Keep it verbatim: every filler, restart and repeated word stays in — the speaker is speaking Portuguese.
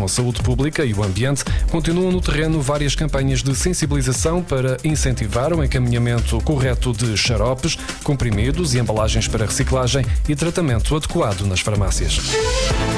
Saúde Pública e o Ambiente, continuam no terreno várias campanhas de sensibilização para incentivar o encaminhamento correto de xaropes, comprimidos e embalagens para reciclagem e tratamento adequado nas farmácias.